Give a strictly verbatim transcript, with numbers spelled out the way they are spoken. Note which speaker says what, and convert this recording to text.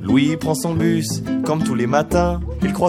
Speaker 1: Louis prend son bus, comme tous les matins. Il croise